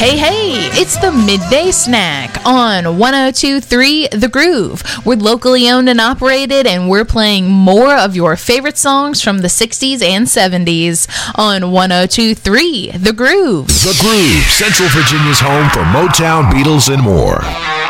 Hey, it's the Midday Snack on 102.3 The Groove. We're locally owned and operated, and we're playing more of your favorite songs from the 60s and 70s on 102.3 The Groove. The Groove, Central Virginia's home for Motown, Beatles, and more.